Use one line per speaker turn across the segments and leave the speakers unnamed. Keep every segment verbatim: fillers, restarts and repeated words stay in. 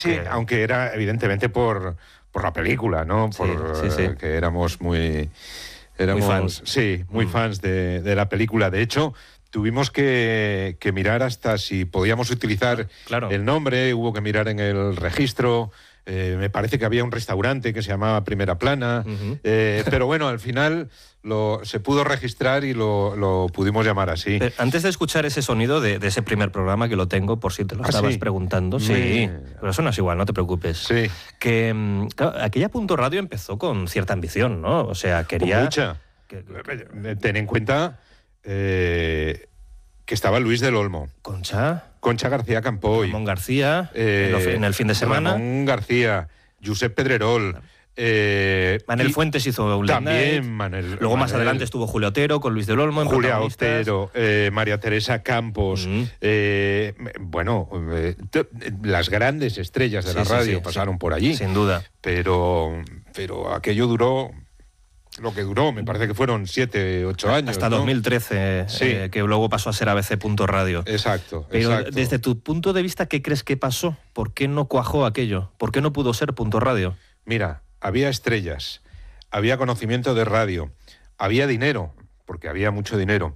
Sí, que... aunque era evidentemente por, por la película, ¿no? Por,
sí, sí, sí.
Que éramos muy... Éramos,
muy fans.
Sí, muy mm. fans de, de la película. De hecho, tuvimos que, que mirar hasta si podíamos utilizar
claro.
el nombre, hubo que mirar en el registro... Eh, me parece que había un restaurante que se llamaba Primera Plana, uh-huh. eh, pero bueno, al final lo, se pudo registrar y lo, lo pudimos llamar así.
Pero antes de escuchar ese sonido de, de ese primer programa, que lo tengo por si te lo ¿Ah, estabas
sí?
preguntando,
Me...
sí, pero eso no es igual, no te preocupes.
Sí.
Que claro, aquella Punto Radio empezó con cierta ambición, ¿no? O sea, quería...
Mucha. Que, que... Ten en cuenta eh, que estaba Luis del Olmo.
Concha...
Concha García Campoy.
Ramón García, eh, en el fin de semana.
Ramón García, Josep Pedrerol. Eh,
Manel Fuentes hizo un
También Manel.
Luego
Manel,
más adelante estuvo Julio Otero con Luis del Olmo. En
Julia Otero, eh, María Teresa Campos. Mm. Eh, bueno, eh, las grandes estrellas de sí, la radio sí, sí, pasaron
sí,
por allí.
Sin duda.
Pero, pero aquello duró... Lo que duró, me parece que fueron siete, ocho años.
Hasta
¿no?
dos mil trece,
sí.
eh, que luego pasó a ser A B C Punto Radio.
Exacto,
Pero
exacto.
Desde tu punto de vista, ¿qué crees que pasó? ¿Por qué no cuajó aquello? ¿Por qué no pudo ser Punto Radio?
Mira, había estrellas, había conocimiento de radio, había dinero, porque había mucho dinero.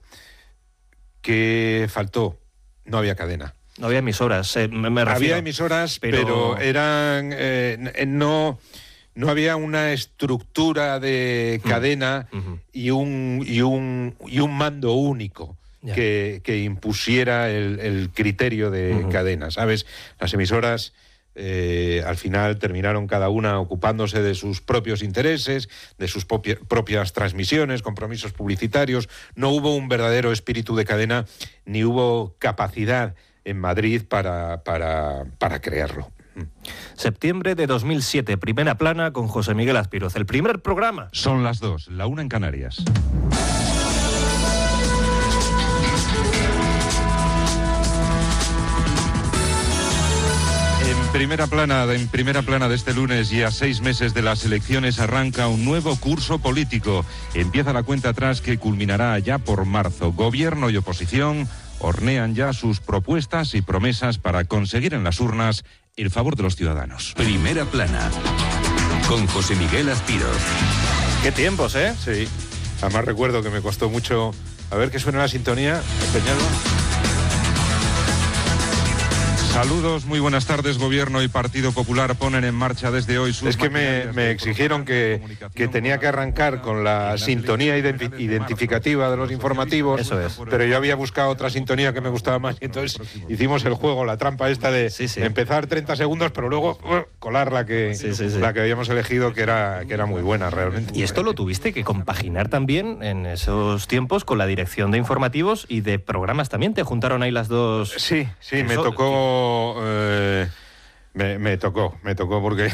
¿Qué faltó? No había cadena.
No había emisoras, eh, me, me refiero.
Había emisoras, pero, pero eran... Eh, no... No había una estructura de cadena uh-huh. y, un, y, un, y un mando único yeah. que, que impusiera el, el criterio de uh-huh. cadena, ¿sabes? Las emisoras eh, al final terminaron cada una ocupándose de sus propios intereses, de sus propi- propias transmisiones, compromisos publicitarios. No hubo un verdadero espíritu de cadena, ni hubo capacidad en Madrid para, para, para crearlo.
Septiembre de dos mil siete, Primera Plana con José Miguel Azpiroz, el primer programa.
Son las dos, la una en Canarias.
En primera plana, en primera plana de este lunes y a seis meses de las elecciones arranca un nuevo curso político. Empieza la cuenta atrás que culminará ya por marzo. Gobierno y oposición hornean ya sus propuestas y promesas para conseguir en las urnas el favor de los ciudadanos.
Primera Plana, con José Miguel Azpiroz.
Qué tiempos, ¿eh?
Sí. Además recuerdo que me costó mucho... A ver, que suena la sintonía. Peñalba. Saludos, muy buenas tardes. Gobierno y Partido Popular ponen en marcha desde hoy sus... Es que me, me exigieron que, que tenía que arrancar con la sintonía ident- identificativa de los informativos.
Eso es.
Pero yo había buscado otra sintonía que me gustaba más y entonces hicimos el juego, la trampa esta de
sí, sí.
empezar treinta segundos, pero luego uh, colar la que,
sí, sí, sí.
la que habíamos elegido, que era, que era muy buena realmente.
Y esto lo tuviste que compaginar también en esos tiempos con la dirección de informativos y de programas también. ¿Te juntaron ahí las dos?
Sí, sí,
Eso,
me tocó... Eh, me, me tocó, me tocó porque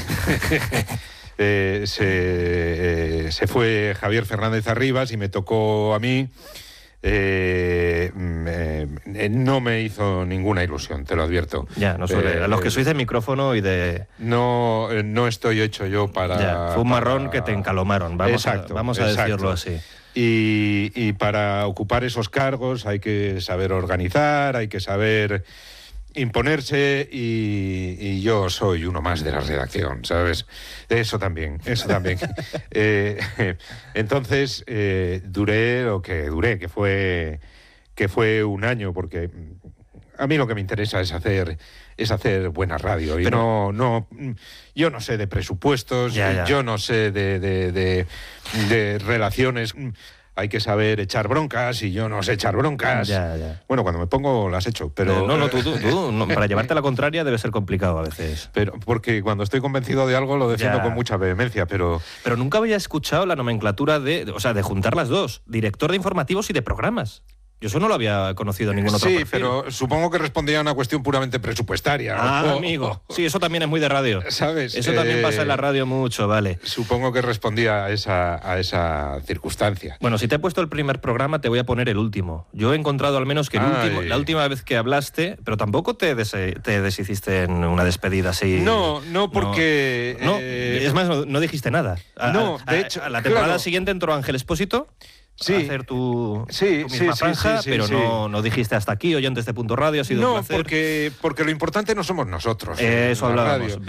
eh, se, eh, se fue Javier Fernández Arribas y me tocó a mí. Eh, eh, no me hizo ninguna ilusión, te lo advierto.
Ya, no suele, eh, a los que sois de micrófono y de...
No, no estoy hecho yo para...
Ya, fue un marrón
para...
que te encalomaron, vamos,
exacto,
a, vamos a
exacto.
decirlo así.
Y, y para ocupar esos cargos hay que saber organizar, hay que saber... imponerse y, y yo soy uno más de la redacción, ¿sabes? Eso también, eso también. eh, entonces, eh, duré lo que duré, que fue, que fue un año, porque a mí lo que me interesa es hacer, es hacer buena radio. Y Pero, no, no, yo no sé de presupuestos,
ya, ya.
yo no sé de, de, de, de relaciones... Hay que saber echar broncas y yo no sé echar broncas.
Ya, ya.
Bueno, cuando me pongo las echo, pero...
No, no, tú, tú, tú no, para llevarte la contraria debe ser complicado a veces.
Pero porque cuando estoy convencido de algo lo defiendo
ya.
con mucha vehemencia, pero...
Pero nunca había escuchado la nomenclatura de... O sea, de juntar las dos. Director de informativos y de programas. Yo eso no lo había conocido en ningún otro
Sí,
perfil.
pero supongo que respondía a una cuestión puramente presupuestaria.
Ah,
o,
amigo. Sí, eso también es muy de radio.
¿Sabes?
Eso eh, también pasa en la radio mucho, vale.
Supongo que respondía a esa, a esa circunstancia.
Bueno, si te he puesto el primer programa, te voy a poner el último. Yo he encontrado al menos que el último, la última vez que hablaste, pero tampoco te, des, te deshiciste en una despedida así.
No, no, porque...
No,
eh,
no es más, no, no dijiste nada. A,
no, de
a,
hecho...
A la temporada
claro.
siguiente entró Ángel Espósito.
Sí,
a hacer tu,
sí,
tu misma
sí,
franja,
sí, sí,
pero
sí.
No, no dijiste hasta aquí, oyentes de Punto Radio, ha sido
no,
un placer.
porque, porque lo importante no somos nosotros.
Eh, eso hablábamos.